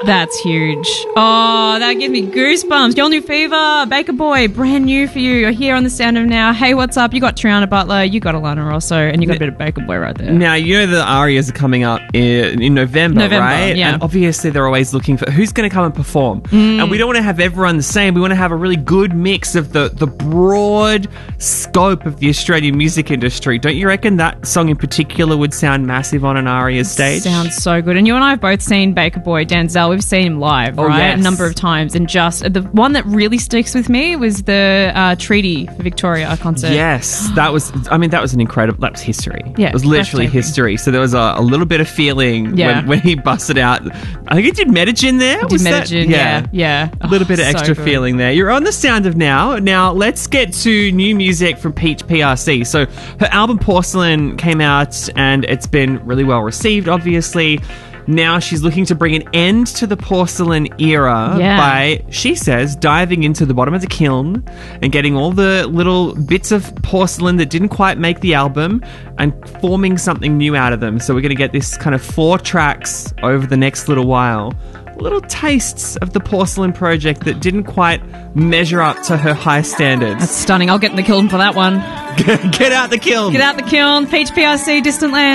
That's huge. Oh, that gives me goosebumps. Your New Fever, Baker Boy, brand new for you. You're here on The Sound of Now. Hey, what's up? You got Triana Butler, you got Alana Rosso, and you got a bit of Baker Boy right there. Now, you know the arias are coming up in November, right? Yeah. And obviously they're always looking for who's going to come and perform. And we don't want to have everyone the same. We want to have a really good mix of the broad scope of the Australian music industry. Don't you reckon that song in particular would sound massive on an aria stage? Sounds so good. And you and I have both seen Baker Boy, Denzel. We've seen him live, right? Yes. A number of times. And just the one that really sticks with me was the Treaty for Victoria concert. Yes, that was an incredible, that was history. Yeah, it was literally breathtaking. history. So there was a little bit of feeling Yeah. when he busted out. I think he did Medellin there. Did Was that- Medellin, yeah. A little bit of So extra good. feeling there. You're on The Sound of Now. Now, let's get to new music from Peach PRC. So her album Porcelain came out and it's been really well received, obviously. Now she's looking to bring an end to the porcelain era by, she says, diving into the bottom of the kiln and getting all the little bits of porcelain that didn't quite make the album and forming something new out of them. So we're going to get this kind of 4 tracks over the next little while. Little tastes of the Porcelain project that didn't quite measure up to her high standards. That's stunning. I'll get in the kiln for that one. Get out the kiln. Get out the kiln. Peach PRC, Distant Land.